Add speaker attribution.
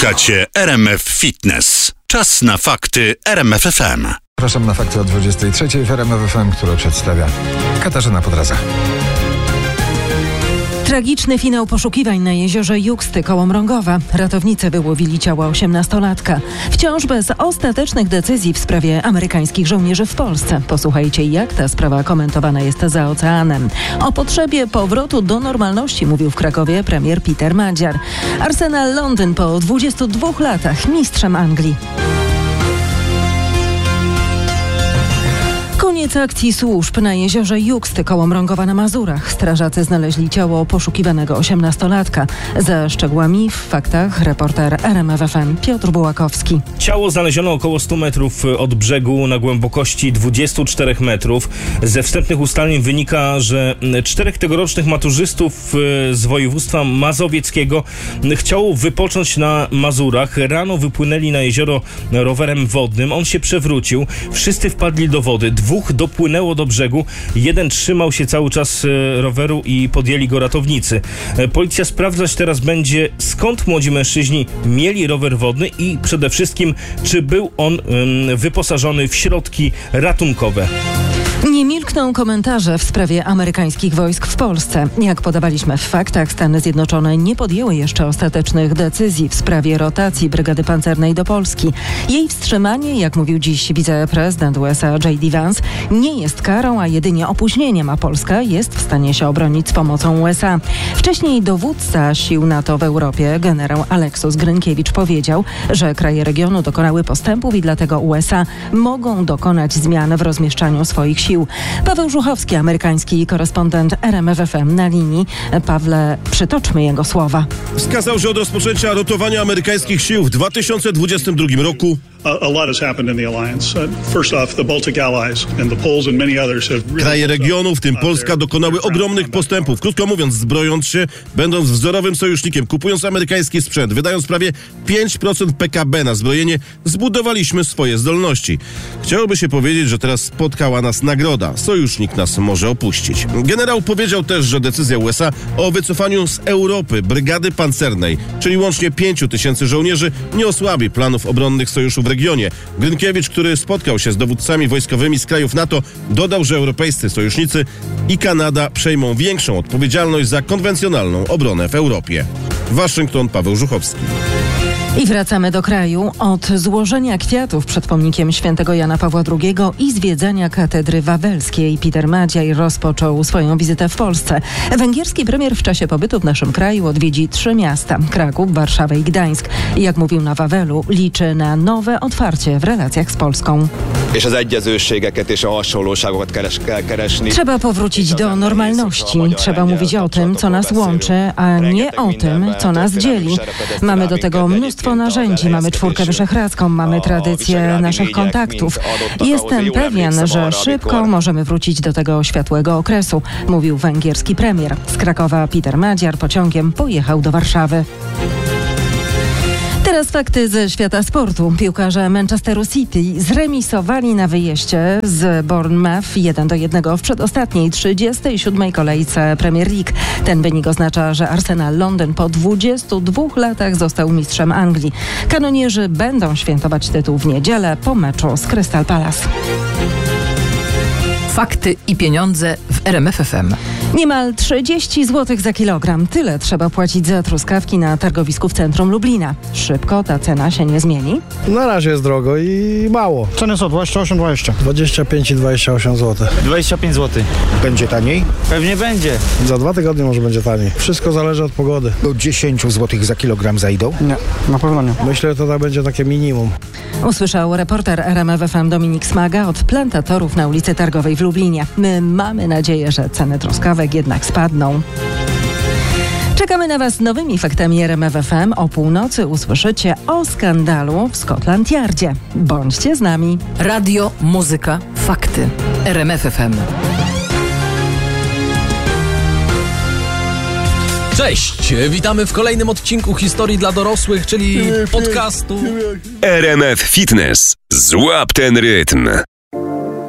Speaker 1: Słuchacie RMF Fitness. Czas na fakty RMF FM.
Speaker 2: Zapraszam na fakty o 23:00 w RMF FM, które przedstawia Katarzyna Podraza.
Speaker 3: Tragiczny finał poszukiwań na jeziorze Juksty koło Mrągowa. Ratownicy wyłowili ciało 18-latka. Wciąż bez ostatecznych decyzji w sprawie amerykańskich żołnierzy w Polsce. Posłuchajcie, jak ta sprawa komentowana jest za oceanem. O potrzebie powrotu do normalności mówił w Krakowie premier Peter Madziar. Arsenal Londyn po 22 latach mistrzem Anglii. Koniec akcji służb na jeziorze Juksty koło Mrągowa na Mazurach. Strażacy znaleźli ciało poszukiwanego 18-latka. Za szczegółami w faktach reporter RMF FM Piotr Bułakowski.
Speaker 4: Ciało znaleziono około 100 metrów od brzegu na głębokości 24 metrów. Ze wstępnych ustaleń wynika, że 4 tegorocznych maturzystów z województwa mazowieckiego chciało wypocząć na Mazurach. Rano wypłynęli na jezioro rowerem wodnym. On się przewrócił. Wszyscy wpadli do wody. 2 dopłynęło do brzegu. 1 trzymał się cały czas roweru i podjęli go ratownicy. Policja sprawdzać teraz będzie, skąd młodzi mężczyźni mieli rower wodny i przede wszystkim, czy był on wyposażony w środki ratunkowe.
Speaker 3: Nie milkną komentarze w sprawie amerykańskich wojsk w Polsce. Jak podawaliśmy w faktach, Stany Zjednoczone nie podjęły jeszcze ostatecznych decyzji w sprawie rotacji Brygady Pancernej do Polski. Jej wstrzymanie, jak mówił dziś wiceprezydent USA J.D. Vance, nie jest karą, a jedynie opóźnieniem, a Polska jest w stanie się obronić z pomocą USA. Wcześniej dowódca sił NATO w Europie, generał Aleksus Grynkiewicz, powiedział, że kraje regionu dokonały postępów i dlatego USA mogą dokonać zmian w rozmieszczaniu swoich sił. Paweł Żuchowski, amerykański korespondent RMF FM na linii. Pawle, przytoczmy jego słowa.
Speaker 5: Wskazał, że od rozpoczęcia rotowania amerykańskich sił w 2022 roku kraje regionu, w tym Polska, dokonały ogromnych postępów. Krótko mówiąc, zbrojąc się, będąc wzorowym sojusznikiem, kupując amerykański sprzęt, wydając prawie 5% PKB na zbrojenie, zbudowaliśmy swoje zdolności. Chciałoby się powiedzieć, że teraz spotkała nas nagroda. Sojusznik nas może opuścić. Generał powiedział też, że decyzja USA o wycofaniu z Europy Brygady Pancernej, czyli łącznie 5,000 żołnierzy, nie osłabi planów obronnych sojuszu w regionie. Grynkiewicz, który spotkał się z dowódcami wojskowymi z krajów NATO, dodał, że europejscy sojusznicy i Kanada przejmą większą odpowiedzialność za konwencjonalną obronę w Europie. Waszyngton, Paweł Żuchowski.
Speaker 3: I wracamy do kraju. Od złożenia kwiatów przed pomnikiem świętego Jana Pawła II i zwiedzania katedry wawelskiej Peter Madziar rozpoczął swoją wizytę w Polsce. Węgierski premier w czasie pobytu w naszym kraju odwiedzi 3 miasta: Kraków, Warszawę i Gdańsk. Jak mówił na Wawelu, liczy na nowe otwarcie w relacjach z Polską. Trzeba powrócić do normalności. Trzeba mówić o tym, co nas łączy, a nie o tym, co nas dzieli. Mamy do tego mnóstwo narzędzi. Mamy 4 Wyszehradzką, mamy tradycję naszych kontaktów. Jestem pewien, że szybko możemy wrócić do tego światłego okresu, mówił węgierski premier. Z Krakowa Peter Madziar pociągiem pojechał do Warszawy. Teraz fakty ze świata sportu. Piłkarze Manchesteru City zremisowali na wyjeździe z Bournemouth 1-1 w przedostatniej 37. kolejce Premier League. Ten wynik oznacza, że Arsenal Londyn po 22 latach został mistrzem Anglii. Kanonierzy będą świętować tytuł w niedzielę po meczu z Crystal Palace.
Speaker 6: Fakty i pieniądze w RMF FM.
Speaker 3: Niemal 30 zł za kilogram. Tyle trzeba płacić za truskawki na targowisku w centrum Lublina. Szybko ta cena się nie zmieni?
Speaker 7: Na razie jest drogo i mało.
Speaker 8: Ceny są 28,20.
Speaker 7: 25 i 28 zł.
Speaker 8: 25 zł.
Speaker 9: Będzie taniej?
Speaker 8: Pewnie będzie.
Speaker 7: Za 2 tygodnie może będzie taniej. Wszystko zależy od pogody.
Speaker 9: Do 10 zł za kilogram zajdą?
Speaker 8: Nie, na pewno nie.
Speaker 7: Myślę, że to tak będzie takie minimum.
Speaker 3: Usłyszał reporter RMF FM Dominik Smaga od plantatorów na ulicy Targowej w Lublinie. My mamy nadzieję, że ceny truskawek jednak spadną. Czekamy na Was nowymi faktami RMF FM. O północy usłyszycie o skandalu w Scotland Yardzie. Bądźcie z nami.
Speaker 6: Radio, muzyka, fakty. RMF FM.
Speaker 10: Cześć, witamy w kolejnym odcinku Historii dla dorosłych, czyli podcastu
Speaker 11: RMF Fitness. Złap ten rytm.